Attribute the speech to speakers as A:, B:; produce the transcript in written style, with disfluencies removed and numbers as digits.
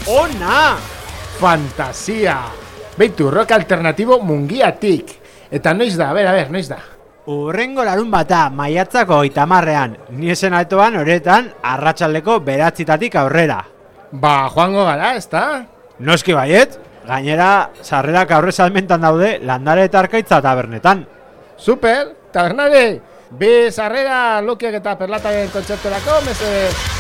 A: Ona!
B: Fantasia! Beitu, rock alternatibo Mungiatik. Eta noiz da, noiz da?
A: Urrengo larun bata, maiatzako 30ean, ni esen altoan horretan arratsaldeko 9 aurrera.
B: Ba, joango gara, ezta?
A: Noski baiet, gainera sarrerak aurre salmentan daude Landare eta Arkaitza tabernetan.
B: Super, tabernare! Bi sarrera Lokiak eta Perlataren kontzerturako, mesedez.